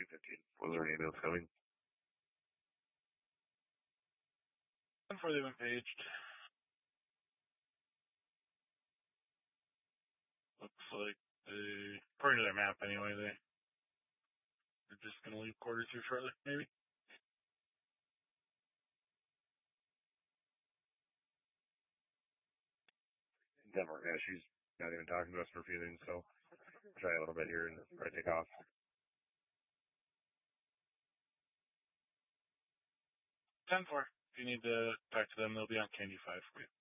2:15. Was there any emails coming? Before they went paged. Looks like according to their map anyway, they're just going to leave quarters here shortly, maybe. Denver, yeah, she's not even talking to us for a few things, so try a little bit here and try to take off. 10-4. If you need to talk to them, they'll be on Candy 5 for you.